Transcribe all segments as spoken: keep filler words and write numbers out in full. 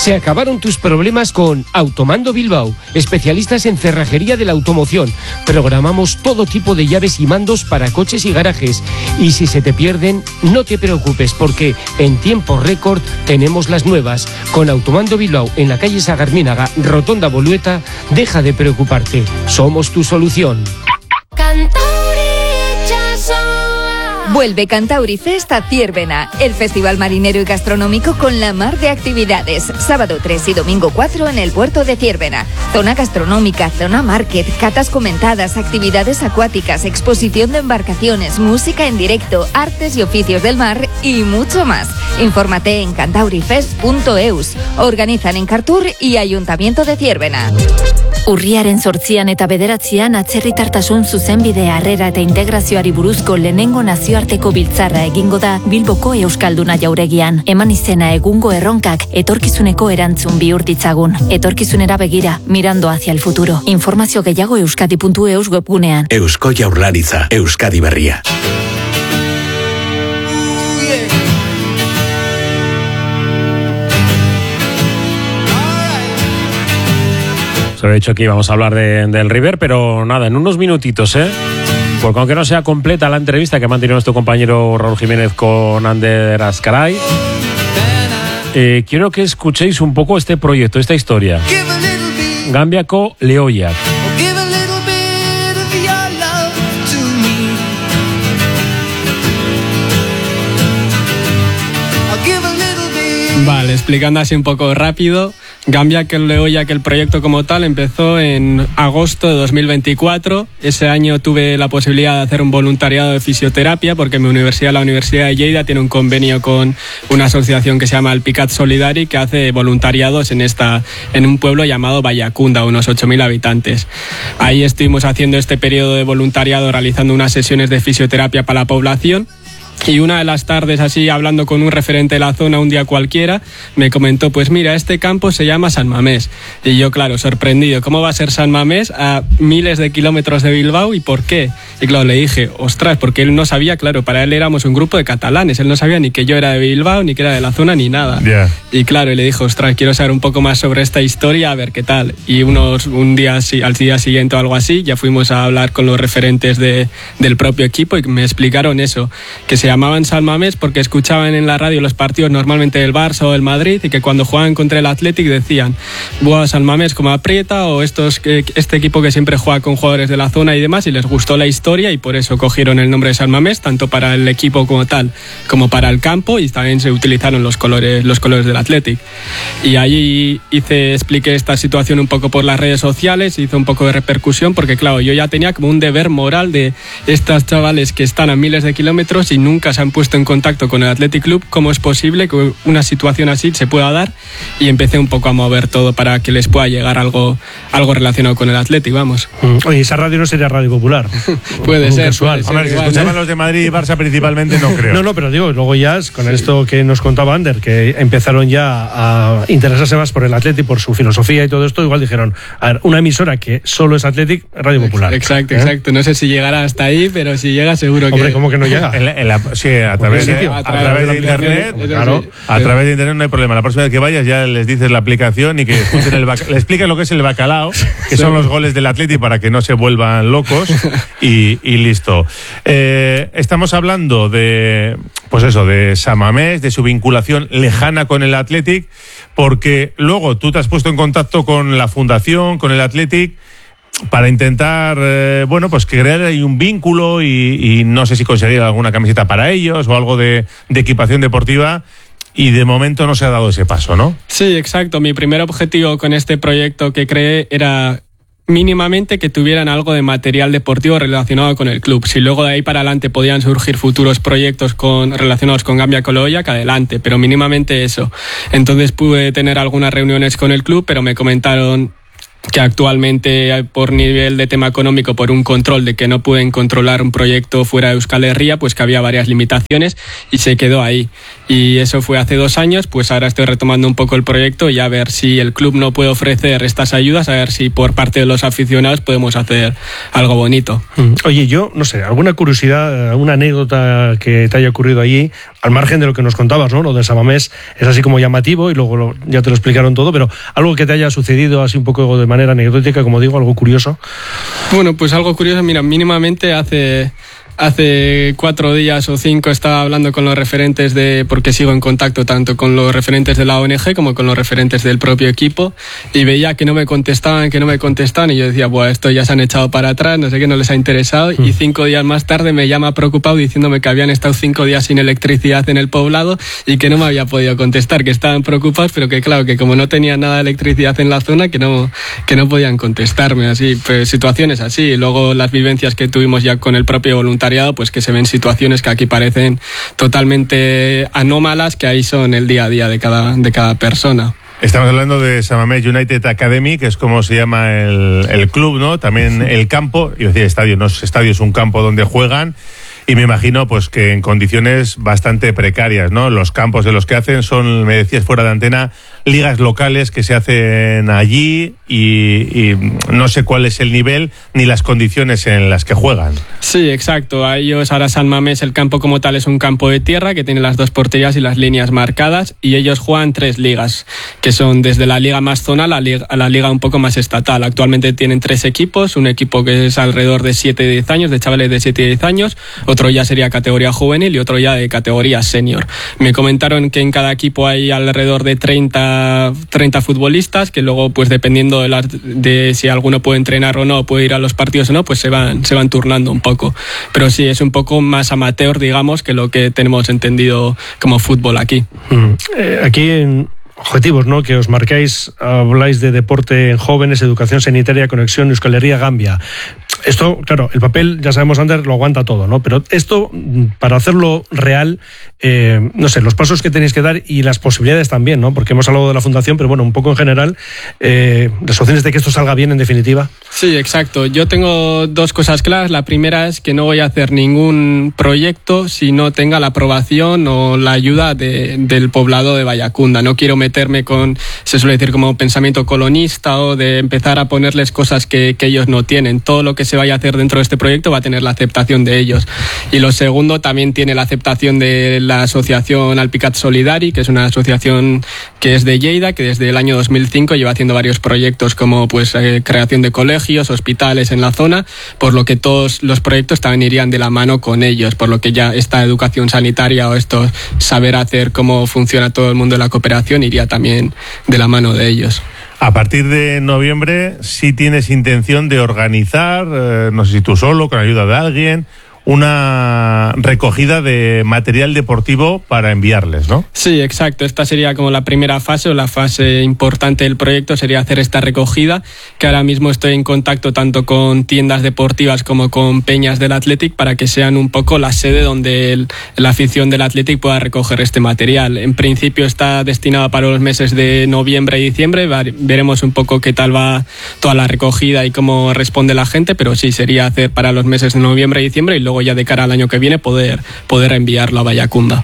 Se acabaron tus problemas con Automando Bilbao, especialistas en cerrajería de la automoción. Programamos todo tipo de llaves y mandos para coches y garajes. Y si se te pierden, no te preocupes, porque en tiempo récord tenemos las nuevas. Con Automando Bilbao en la calle Sagarminaga, Rotonda Bolueta, deja de preocuparte. Somos tu solución. Vuelve Cantauri Fest a Ziérbena, el festival marinero y gastronómico con la mar de actividades. Sábado tres y domingo cuatro en el puerto de Ziérbena. Zona gastronómica, zona market, catas comentadas, actividades acuáticas, exposición de embarcaciones, música en directo, artes y oficios del mar y mucho más. Infórmate en cantaurifest punto eus. Organizan Encartur y Ayuntamiento de Ziérbena. Urriaren zortzian eta bederatzian atzerritartasun zuzenbide harrera eta integrazioari buruzko lehenengo nazioarteko biltzarra egingo da Bilboko Euskalduna jauregian. Eman izena egungo erronkak etorkizuneko erantzun bihur ditzagun. Etorkizunera begira, mirando hacia el futuro. Informazio gehiago euskadi puntu eus webgunean. Eusko Jaurlaritza, Euskadi Berria. Se lo he dicho que íbamos a hablar de, del River, pero nada, en unos minutitos, ¿eh? Porque aunque no sea completa la entrevista que ha mantenido nuestro compañero Raúl Jiménez con Ander Azkaray, eh, quiero que escuchéis un poco este proyecto, esta historia. Gambiako Lehoiak. Vale, explicando así un poco rápido, Gambiako Lehoiak, el proyecto como tal, empezó en agosto de dos mil veinticuatro. Ese año tuve la posibilidad de hacer un voluntariado de fisioterapia porque mi universidad, la Universidad de Lleida, tiene un convenio con una asociación que se llama Alpicat Solidari, que hace voluntariados en, esta, en un pueblo llamado Vallacunda, unos ocho mil habitantes. Ahí estuvimos haciendo este periodo de voluntariado, realizando unas sesiones de fisioterapia para la población. Y una de las tardes, así hablando con un referente de la zona un día cualquiera, me comentó, pues mira, este campo se llama San Mamés. Y yo, claro, sorprendido, ¿cómo va a ser San Mamés a miles de kilómetros de Bilbao y por qué? Y claro, le dije, ostras, porque él no sabía, claro, para él éramos un grupo de catalanes, él no sabía ni que yo era de Bilbao, ni que era de la zona, ni nada. Yeah. Y claro, y le dije, ostras, quiero saber un poco más sobre esta historia, a ver qué tal. Y unos, un día, al día siguiente o algo así, ya fuimos a hablar con los referentes de, del propio equipo y me explicaron eso, que se llamaban San Mamés porque escuchaban en la radio los partidos normalmente del Barça o del Madrid y que cuando jugaban contra el Athletic decían, buah, San Mamés como aprieta, o estos, este equipo que siempre juega con jugadores de la zona y demás, y les gustó la historia y por eso cogieron el nombre de San Mamés, tanto para el equipo como tal, como para el campo, y también se utilizaron los colores, los colores del Athletic. Y allí hice, expliqué esta situación un poco por las redes sociales, hice un poco de repercusión porque claro, yo ya tenía como un deber moral de estos chavales que están a miles de kilómetros y nunca se han puesto en contacto con el Athletic Club, cómo es posible que una situación así se pueda dar, y empecé un poco a mover todo para que les pueda llegar algo, algo relacionado con el Athletic, vamos. Oye, esa radio no sería Radio Popular. puede, ser, puede ser. Hombre, si escuchaban los de Madrid y Barça principalmente, no creo. No, no, pero digo, luego ya con sí. esto que nos contaba Ander, que empezaron ya a interesarse más por el Athletic, por su filosofía y todo esto, igual dijeron, a ver, una emisora que solo es Athletic, Radio Popular. Exacto, ¿eh? Exacto. No sé si llegará hasta ahí, pero si llega seguro que... Hombre, ¿cómo que no llega? En la, en la, sí, a través, de, a, a través, través de, de internet, claro, sí, a través de internet no hay problema. La próxima vez que vayas ya les dices la aplicación y que escuchen el bac- le expliques lo que es el bacalao, que sí. son los goles del Athletic para que no se vuelvan locos y, y listo. Eh, estamos hablando de, pues eso, de San Mamés, de su vinculación lejana con el Athletic, porque luego tú te has puesto en contacto con la fundación, con el Athletic, para intentar, eh, bueno, pues crear ahí un vínculo y, y no sé si conseguir alguna camiseta para ellos o algo de, de equipación deportiva, y de momento no se ha dado ese paso, ¿no? Sí, exacto. Mi primer objetivo con este proyecto que creé era mínimamente que tuvieran algo de material deportivo relacionado con el club. Si luego de ahí para adelante podían surgir futuros proyectos con, relacionados con Gambiako Lehoiak, adelante, pero mínimamente eso. Entonces pude tener algunas reuniones con el club, pero me comentaron que actualmente por nivel de tema económico, por un control de que no pueden controlar un proyecto fuera de Euskal Herria, pues que había varias limitaciones y se quedó ahí. y eso fue hace dos años, pues ahora estoy retomando un poco el proyecto y a ver si el club no puede ofrecer estas ayudas, a ver si por parte de los aficionados podemos hacer algo bonito. Oye, yo, no sé, alguna curiosidad, alguna anécdota que te haya ocurrido allí, al margen de lo que nos contabas, ¿no? Lo de San Mamés es así como llamativo y luego lo, ya te lo explicaron todo, pero algo que te haya sucedido así un poco de manera anecdótica, como digo, algo curioso. Bueno, pues algo curioso, mira, mínimamente hace... Hace cuatro días o cinco estaba hablando con los referentes de, porque sigo en contacto tanto con los referentes de la O N G como con los referentes del propio equipo, y veía que no me contestaban, que no me contestaban, y yo decía, bueno, esto ya se han echado para atrás, no sé qué, no les ha interesado, mm. y cinco días más tarde me llama preocupado diciéndome que habían estado cinco días sin electricidad en el poblado y que no me había podido contestar, que estaban preocupados, pero que claro, que como no tenía nada de electricidad en la zona, que no, que no podían contestarme, así, pues situaciones así, y luego las vivencias que tuvimos ya con el propio voluntariado, pues que se ven situaciones que aquí parecen totalmente anómalas, que ahí son el día a día de cada, de cada persona. Estamos hablando de San Mamés United Academy, que es como se llama el, el club, ¿no? También el campo, iba a decir estadio, no es estadio, es un campo donde juegan. Y me imagino pues que en condiciones bastante precarias, ¿no? Los campos de los que hacen son, me decías fuera de antena, ligas locales que se hacen allí y, y no sé cuál es el nivel ni las condiciones en las que juegan. Sí, exacto. A ellos ahora San Mamés, el campo como tal es un campo de tierra que tiene las dos porterías y las líneas marcadas, y ellos juegan tres ligas, que son desde la liga más zonal a la liga, a la liga un poco más estatal. Actualmente tienen tres equipos, un equipo que es alrededor de siete a diez años, de chavales de siete a diez años, otro ya sería categoría juvenil y otro ya de categoría senior. Me comentaron que en cada equipo hay alrededor de treinta, treinta futbolistas, que luego pues dependiendo de, las, de si alguno puede entrenar o no, puede ir a los partidos o no, pues se van, se van turnando un poco. Pero sí, es un poco más amateur, digamos, que lo que tenemos entendido como fútbol aquí. Mm. Eh, aquí en objetivos, ¿no? Que os marcáis, habláis de deporte en jóvenes, educación sanitaria, conexión Euskal Herria, Gambia. Esto, claro, el papel, ya sabemos, Ander, lo aguanta todo, ¿no? Pero esto, para hacerlo real, eh, no sé, los pasos que tenéis que dar y las posibilidades también, ¿no? Porque hemos hablado de la fundación, pero bueno, un poco en general, eh, las opciones de que esto salga bien, en definitiva. Sí, exacto. Yo tengo dos cosas claras. La primera es que no voy a hacer ningún proyecto si no tenga la aprobación o la ayuda de, del poblado de Vallacunda. No quiero meterme con, se suele decir, como pensamiento colonista o de empezar a ponerles cosas que, que ellos no tienen. Todo lo que se vaya a hacer dentro de este proyecto va a tener la aceptación de ellos. Y lo segundo, también tiene la aceptación de la asociación Alpicat Solidari, que es una asociación que es de Lleida, que desde el año dos mil cinco lleva haciendo varios proyectos como pues eh, creación de colegios, hospitales en la zona, por lo que todos los proyectos también irían de la mano con ellos, por lo que ya esta educación sanitaria o esto saber hacer cómo funciona todo el mundo de la cooperación iría también de la mano de ellos. A partir de noviembre, sí tienes intención de organizar, eh, no sé si tú solo, con ayuda de alguien, una recogida de material deportivo para enviarles, ¿no? Sí, exacto. Esta sería como la primera fase o la fase importante del proyecto, sería hacer esta recogida, que ahora mismo estoy en contacto tanto con tiendas deportivas como con peñas del Athletic para que sean un poco la sede donde el, la afición del Athletic pueda recoger este material. En principio está destinado para los meses de noviembre y diciembre. Veremos un poco qué tal va toda la recogida y cómo responde la gente, pero sí, sería hacer para los meses de noviembre y diciembre y luego ya de cara al año que viene poder, poder enviarlo a Vallacunda.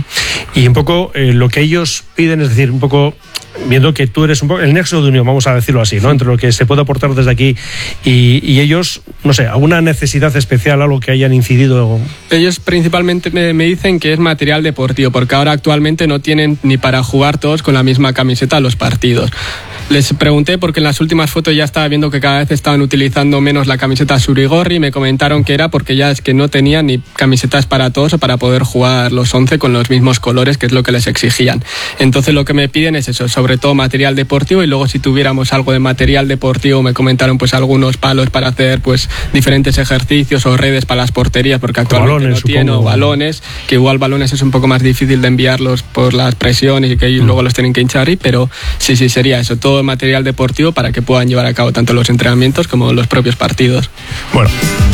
Y un poco eh, lo que ellos piden, es decir, un poco viendo que tú eres un poco el nexo de unión, vamos a decirlo así, ¿no? Entre lo que se puede aportar desde aquí y, y ellos, no sé, alguna necesidad especial, algo que hayan incidido. Ellos principalmente me, me dicen que es material deportivo, porque ahora actualmente no tienen ni para jugar todos con la misma camiseta los partidos. Les pregunté porque en las últimas fotos ya estaba viendo que cada vez estaban utilizando menos la camiseta Surigorri y me comentaron que era porque ya es que no tenían ni camisetas para todos o para poder jugar los once con los mismos colores, que es lo que les exigían. Entonces lo que me piden es eso, sobre todo material deportivo, y luego si tuviéramos algo de material deportivo me comentaron pues algunos palos para hacer pues diferentes ejercicios o redes para las porterías, porque actualmente balones, no tienen, o balones, que igual balones es un poco más difícil de enviarlos por las presiones y que ellos mm. luego los tienen que hinchar, y, pero sí, sí, sería eso, todo material deportivo para que puedan llevar a cabo tanto los entrenamientos como los propios partidos. Bueno.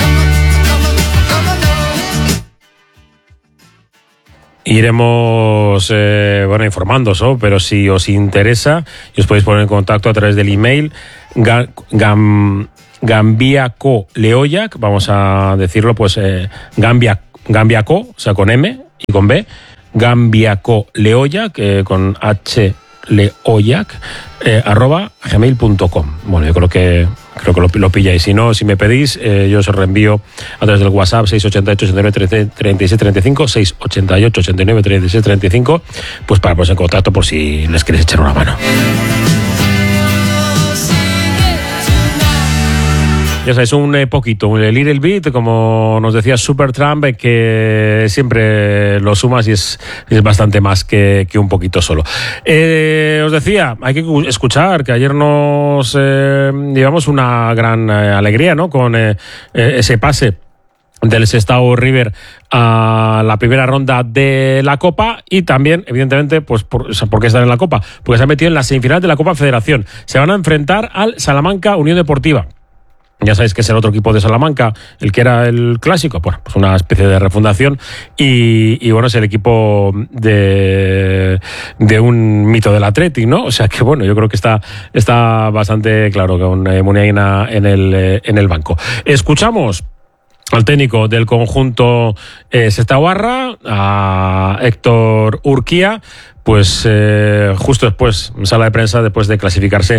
Iremos eh, bueno, informándoos, ¿no? Pero si os interesa, os podéis poner en contacto a través del email gam, gam, Gambiaco Leoyac, vamos a decirlo, pues eh, Gambia, Gambiaco, o sea, con M y con B, Gambiaco Leoyac, eh, con H leoyac, eh, arroba gmail punto com. Bueno, yo creo que creo que lo, lo pilláis. Si no, si me pedís, eh, yo os reenvío a través del WhatsApp seis ocho ocho, ochenta y nueve, treinta y seis treinta y cinco, seis ocho ocho, ochenta y nueve, treinta y seis treinta y cinco, pues para ponerse en contacto por si les queréis echar una mano. Ya sabéis, un eh, poquito, un little bit, como nos decía Supertramp, que siempre lo sumas y es, es bastante más que, que un poquito solo. Eh, os decía, hay que escuchar que ayer nos eh, llevamos una gran eh, alegría, ¿no? Con eh, eh, ese pase del Sestao River a la primera ronda de la Copa y también, evidentemente, pues por, ¿por qué están en la Copa? Porque se han metido en la semifinal de la Copa Federación. Se van a enfrentar al Salamanca Unión Deportiva. Ya sabéis que es el otro equipo de Salamanca, el que era el clásico, bueno, pues una especie de refundación y, y bueno, es el equipo de, de un mito del Athletic, ¿no? O sea que bueno, yo creo que está, está bastante claro con eh, Muniaina en el, en el banco. Escuchamos al técnico del conjunto eh, Sestaoarra, a Héctor Urquía, pues eh, justo después, en sala de prensa, después de clasificarse,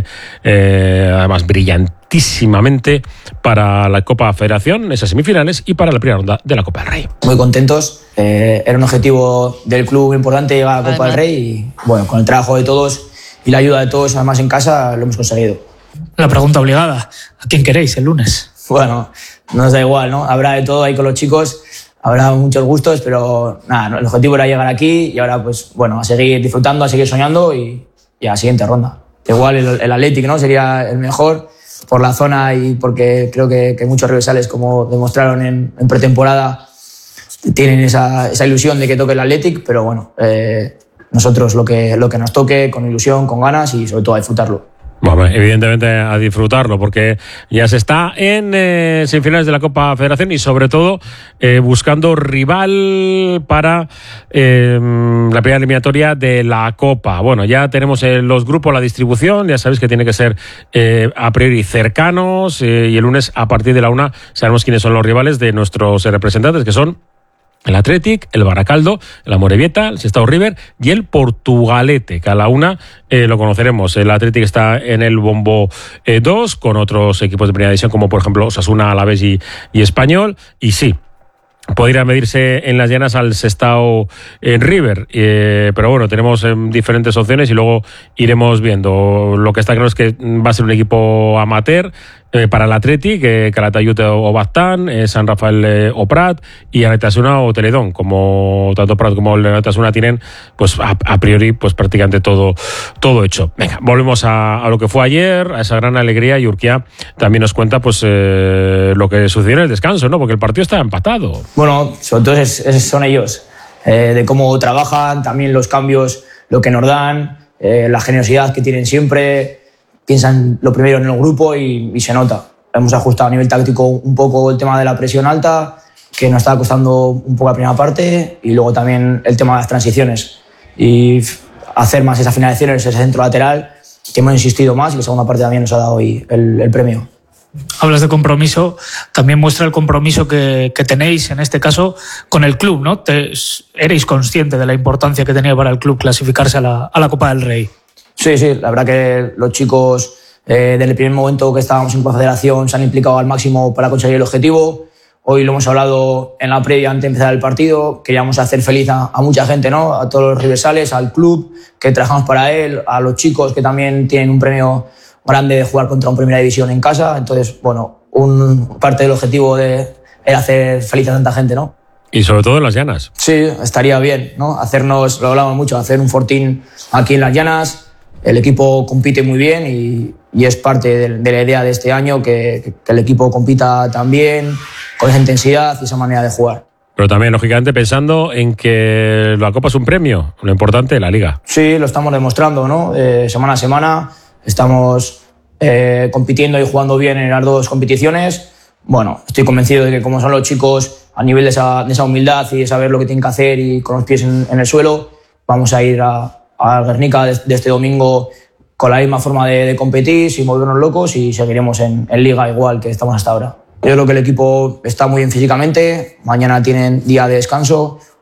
eh, además brillantísimamente para la Copa Federación, esas semifinales, y para la primera ronda de la Copa del Rey. Muy contentos, eh, era un objetivo del club importante llegar a la Copa del Rey y bueno, con el trabajo de todos y la ayuda de todos, además en casa, lo hemos conseguido. La pregunta obligada, ¿a quién queréis el lunes? Bueno, nos da igual, ¿no? Habrá de todo ahí con los chicos. Habrá muchos gustos, pero nada, el objetivo era llegar aquí y ahora, pues bueno, a seguir disfrutando, a seguir soñando y, y a la siguiente ronda. Igual el, el Athletic, ¿no? Sería el mejor por la zona y porque creo que, que muchos rivales, como demostraron en, en pretemporada, tienen esa, esa ilusión de que toque el Athletic, pero bueno, eh, nosotros lo que, lo que nos toque, con ilusión, con ganas y sobre todo a disfrutarlo. Bueno, evidentemente a disfrutarlo porque ya se está en eh, semifinales de la Copa Federación y sobre todo eh, buscando rival para eh, la primera eliminatoria de la Copa. Bueno, ya tenemos eh, los grupos, la distribución, ya sabéis que tiene que ser eh, a priori cercanos eh, y el lunes a partir de la una sabemos quiénes son los rivales de nuestros representantes, que son el Athletic, el Baracaldo, el Amorebieta, el Sestao River y el Portugalete, que a la una eh, lo conoceremos. El Athletic está en el bombo eh, dos, con otros equipos de primera división como por ejemplo Osasuna, Alavés y, y Español, y sí, podría medirse en las llanas al Sestao en River, eh, pero bueno, tenemos eh, diferentes opciones y luego iremos viendo. Lo que está claro es que va a ser un equipo amateur eh, para el Athletic, eh, Calatayud o Baztán, eh, San Rafael eh, o Prat y Aretasuna o Teledón. Como tanto Prat como el Aretasuna tienen, pues a, a priori, pues prácticamente todo, todo hecho. Venga, volvemos a, a lo que fue ayer, a esa gran alegría, y Urquía también nos cuenta pues eh, lo que sucedió en el descanso, ¿no? Porque el partido estaba empatado. Bueno, sobre todo es, es, son ellos, eh, de cómo trabajan, también los cambios, lo que nos dan, eh, la generosidad que tienen siempre, piensan lo primero en el grupo y, y se nota. Hemos ajustado a nivel táctico un poco el tema de la presión alta, que nos estaba costando un poco la primera parte, y luego también el tema de las transiciones y hacer más esas finalizaciones, ese centro lateral, que hemos insistido más y la segunda parte también nos ha dado hoy el, el premio. Hablas de compromiso, también muestra el compromiso que, que tenéis, en este caso, con el club, ¿no? Te, erais consciente de la importancia que tenía para el club clasificarse a la, a la Copa del Rey. Sí, sí, la verdad que los chicos, eh, desde el primer momento que estábamos en Copa Federación, se han implicado al máximo para conseguir el objetivo. Hoy lo hemos hablado en la previa antes de empezar el partido. Queríamos hacer feliz a, a mucha gente, ¿no? A todos los riversales, al club, que trabajamos para él, a los chicos que también tienen un premio grande de jugar contra un Primera División en casa. Entonces, bueno, un, parte del objetivo de, era hacer feliz a tanta gente, ¿no? Y sobre todo en las llanas. Sí, estaría bien, ¿no? Hacernos, lo hablamos mucho, hacer un fortín aquí en las llanas. El equipo compite muy bien y, y es parte de, de la idea de este año que, que el equipo compita también, con esa intensidad y esa manera de jugar. Pero también, lógicamente, pensando en que la Copa es un premio, lo importante, la Liga. Sí, lo estamos demostrando, ¿no? Eh, semana a semana estamos eh, compitiendo y jugando bien en las dos competiciones. Bueno, estoy convencido de que como son los chicos a nivel de esa, de esa humildad y de saber lo que tienen que hacer y con los pies en, en el suelo, vamos a ir a, a Guernica de, de este domingo con la misma forma de, de competir, sin volvernos locos, y seguiremos en, en Liga igual que estamos hasta ahora. Yo creo que el equipo está muy bien físicamente, mañana tienen día de descanso,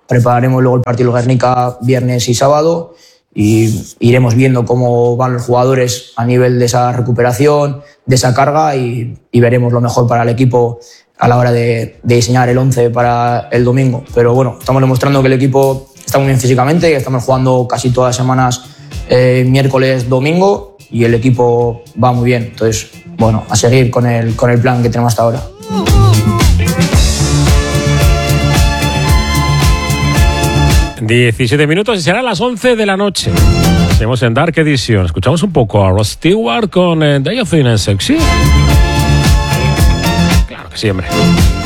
prepararemos luego el partido del Guernica viernes y sábado y iremos viendo cómo van los jugadores a nivel de esa recuperación, de esa carga y, y veremos lo mejor para el equipo a la hora de, de diseñar el once para el domingo. Pero bueno, estamos demostrando que el equipo está muy bien físicamente, que estamos jugando casi todas las semanas eh, miércoles, domingo y el equipo va muy bien. Entonces, bueno, a seguir con el, con el plan que tenemos hasta ahora. diecisiete minutos y será a las once de la noche. Seguimos en Dark Edition. Escuchamos un poco a Rod Stewart con eh, Do You Think I'm Sexy. Claro que sí, hombre.